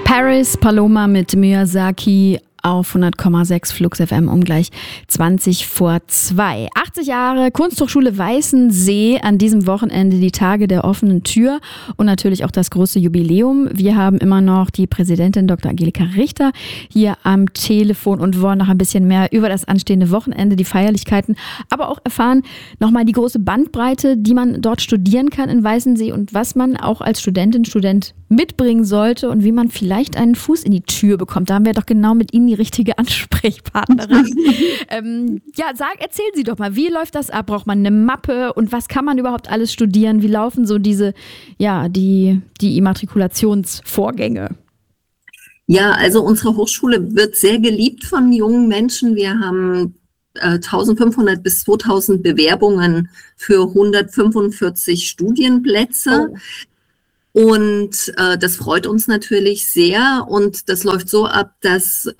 Paris Paloma mit Miyazaki auf 100,6 Flux FM um gleich 20 vor 2. 80 Jahre Kunsthochschule Weißensee, an diesem Wochenende die Tage der offenen Tür und natürlich auch das große Jubiläum. Wir haben immer noch die Präsidentin Dr. Angelika Richter hier am Telefon und wollen noch ein bisschen mehr über das anstehende Wochenende, die Feierlichkeiten, aber auch erfahren nochmal die große Bandbreite, die man dort studieren kann in Weißensee und was man auch als Studentin, Student mitbringen sollte und wie man vielleicht einen Fuß in die Tür bekommt. Da haben wir doch genau mit Ihnen die richtige Ansprechpartnerin. Erzählen Sie doch mal, wie läuft das ab? Braucht man eine Mappe und was kann man überhaupt alles studieren? Wie laufen so die Immatrikulationsvorgänge? Ja, also unsere Hochschule wird sehr geliebt von jungen Menschen. Wir haben 1500 bis 2000 Bewerbungen für 145 Studienplätze. Oh. Und das freut uns natürlich sehr und das läuft so ab, dass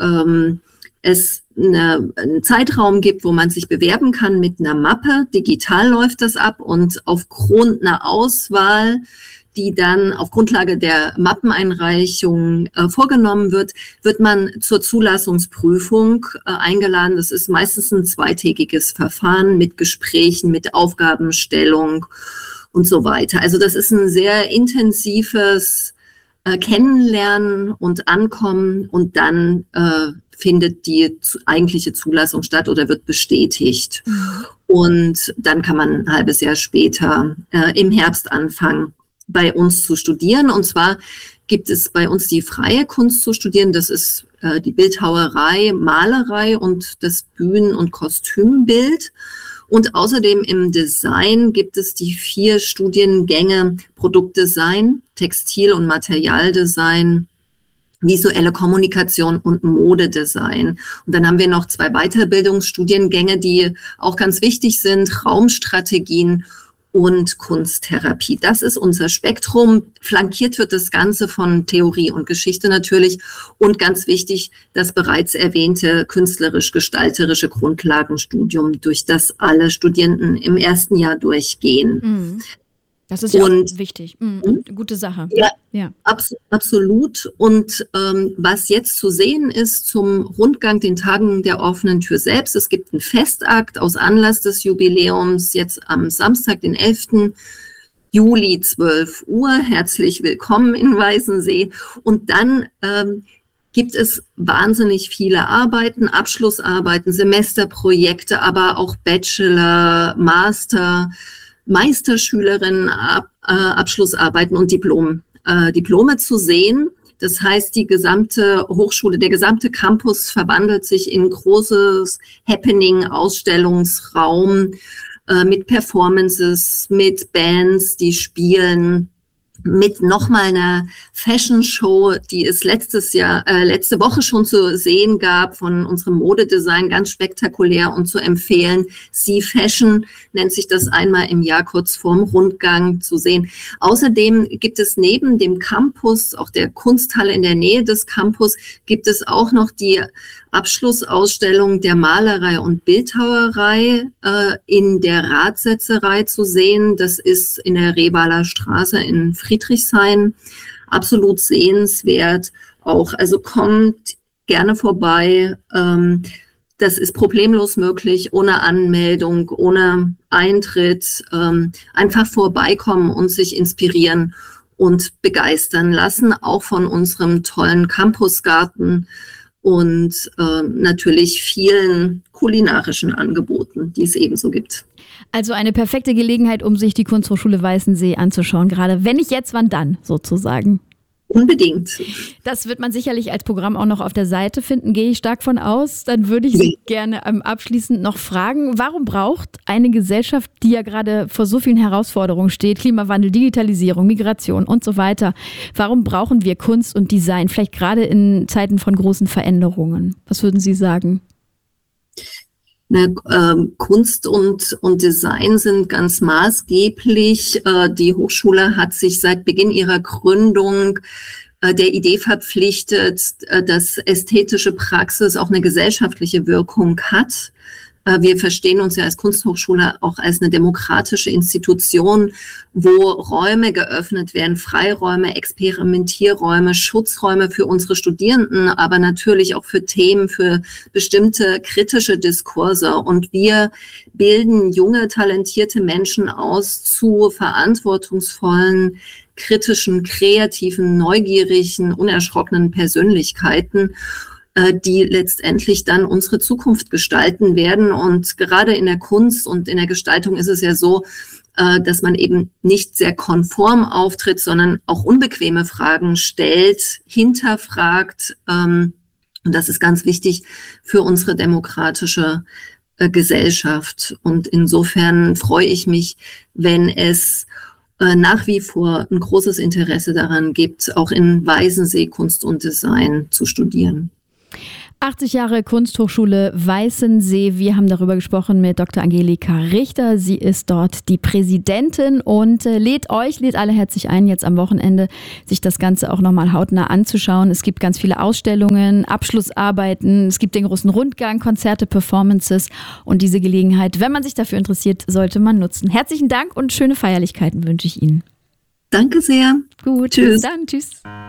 es einen Zeitraum gibt, wo man sich bewerben kann mit einer Mappe. Digital läuft das ab und aufgrund einer Auswahl, die dann auf Grundlage der Mappeneinreichung vorgenommen wird, wird man zur Zulassungsprüfung eingeladen. Das ist meistens ein zweitägiges Verfahren mit Gesprächen, mit Aufgabenstellung und so weiter. Also das ist ein sehr intensives Kennenlernen und Ankommen und dann findet die eigentliche Zulassung statt oder wird bestätigt. Und dann kann man ein halbes Jahr später im Herbst anfangen, bei uns zu studieren. Und zwar gibt es bei uns die freie Kunst zu studieren. Das ist die Bildhauerei, Malerei und das Bühnen- und Kostümbild. Und außerdem im Design gibt es die 4 Studiengänge Produktdesign, Textil- und Materialdesign, visuelle Kommunikation und Modedesign. Und dann haben wir noch 2 Weiterbildungsstudiengänge, die auch ganz wichtig sind, Raumstrategien und Kunsttherapie. Das ist unser Spektrum. Flankiert wird das Ganze von Theorie und Geschichte natürlich. Und ganz wichtig, das bereits erwähnte künstlerisch-gestalterische Grundlagenstudium, durch das alle Studierenden im ersten Jahr durchgehen. Mhm. Das ist ja auch wichtig. Eine gute Sache. Ja. Absolut. Und was jetzt zu sehen ist zum Rundgang, den Tagen der offenen Tür selbst, es gibt einen Festakt aus Anlass des Jubiläums, jetzt am Samstag, den 11. Juli, 12 Uhr. Herzlich willkommen in Weißensee. Und dann gibt es wahnsinnig viele Arbeiten, Abschlussarbeiten, Semesterprojekte, aber auch Bachelor, Master, Meisterschülerinnen, Abschlussarbeiten und Diplome zu sehen. Das heißt, die gesamte Hochschule, der gesamte Campus verwandelt sich in großes Happening, Ausstellungsraum mit Performances, mit Bands, die spielen, mit nochmal einer Fashion Show, die es letzte Woche schon zu sehen gab von unserem Modedesign, ganz spektakulär und zu empfehlen. Sie Fashion nennt sich das, einmal im Jahr kurz vorm Rundgang zu sehen. Außerdem gibt es neben dem Campus, auch der Kunsthalle in der Nähe des Campus, gibt es auch noch die Abschlussausstellung der Malerei und Bildhauerei in der Radsetzerei zu sehen. Das ist in der Rebaler Straße in Friedrichshain. Absolut sehenswert auch. Also kommt gerne vorbei. Das ist problemlos möglich, ohne Anmeldung, ohne Eintritt. Einfach vorbeikommen und sich inspirieren und begeistern lassen, auch von unserem tollen Campusgarten und natürlich vielen kulinarischen Angeboten, die es ebenso gibt. Also eine perfekte Gelegenheit, um sich die Kunsthochschule Weißensee anzuschauen, gerade wenn nicht jetzt, wann dann sozusagen. Unbedingt. Das wird man sicherlich als Programm auch noch auf der Seite finden, gehe ich stark von aus. Dann würde ich Sie gerne abschließend noch fragen, warum braucht eine Gesellschaft, die ja gerade vor so vielen Herausforderungen steht, Klimawandel, Digitalisierung, Migration und so weiter, warum brauchen wir Kunst und Design, vielleicht gerade in Zeiten von großen Veränderungen? Was würden Sie sagen? Kunst und Design sind ganz maßgeblich. Die Hochschule hat sich seit Beginn ihrer Gründung der Idee verpflichtet, dass ästhetische Praxis auch eine gesellschaftliche Wirkung hat. Wir verstehen uns ja als Kunsthochschule auch als eine demokratische Institution, wo Räume geöffnet werden, Freiräume, Experimentierräume, Schutzräume für unsere Studierenden, aber natürlich auch für Themen, für bestimmte kritische Diskurse. Und wir bilden junge, talentierte Menschen aus zu verantwortungsvollen, kritischen, kreativen, neugierigen, unerschrockenen Persönlichkeiten, die letztendlich dann unsere Zukunft gestalten werden. Und gerade in der Kunst und in der Gestaltung ist es ja so, dass man eben nicht sehr konform auftritt, sondern auch unbequeme Fragen stellt, hinterfragt. Und das ist ganz wichtig für unsere demokratische Gesellschaft. Und insofern freue ich mich, wenn es nach wie vor ein großes Interesse daran gibt, auch in Weißensee Kunst und Design zu studieren. 80 Jahre Kunsthochschule Weißensee. Wir haben darüber gesprochen mit Dr. Angelika Richter. Sie ist dort die Präsidentin und lädt alle herzlich ein, jetzt am Wochenende sich das Ganze auch nochmal hautnah anzuschauen. Es gibt ganz viele Ausstellungen, Abschlussarbeiten, es gibt den großen Rundgang, Konzerte, Performances und diese Gelegenheit, wenn man sich dafür interessiert, sollte man nutzen. Herzlichen Dank und schöne Feierlichkeiten wünsche ich Ihnen. Danke sehr. Gut, tschüss. Bis dann. Tschüss.